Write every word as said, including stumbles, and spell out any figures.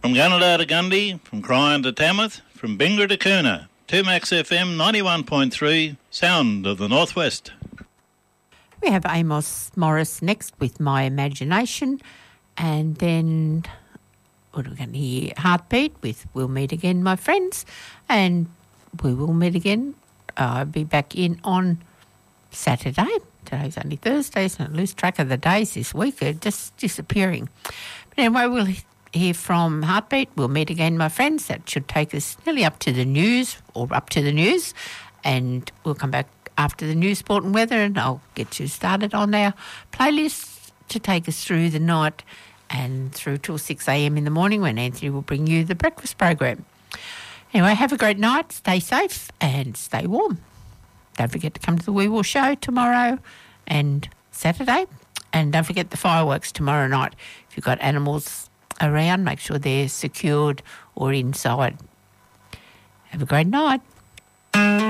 From Gunnedah to Gundy, from Cryan to Tamworth, from Bingara to Coona, two Max F M ninety-one point three, Sound of the Northwest. We have Amos Morris next with My Imagination, and then what are we going to hear? Heartbeat with We'll Meet Again, My Friends, and we will meet again. Uh, I'll be back in on Saturday. Today's only Thursday, so I lose track of the days this week. They're just disappearing. But anyway, we'll hear from Heartbeat. We'll meet again, my friends. That should take us nearly up to the news, or up to the news, and we'll come back after the news, sport and weather, and I'll get you started on our playlist to take us through the night and through till six a.m. in the morning when Anthony will bring you the breakfast program. Anyway, have a great night, stay safe and stay warm. Don't forget to come to the Wee Will Show tomorrow and Saturday, and don't forget the fireworks tomorrow night. If you've got animals around, make sure they're secured or inside. Have a great night.